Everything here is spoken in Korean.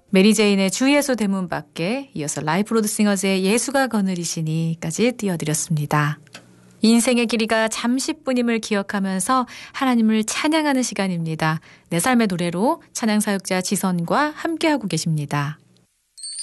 메리 제인의 주 예수 대문 밖에, 이어서 라이프 로드 싱어즈의 예수가 거느리시니까지 띄워드렸습니다. 인생의 길이가 잠시뿐임을 기억하면서 하나님을 찬양하는 시간입니다. 내 삶의 노래로 찬양사역자 지선과 함께하고 계십니다.